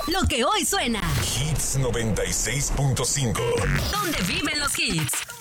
Lo que hoy suena. Hits 96.5. ¿Dónde viven los hits?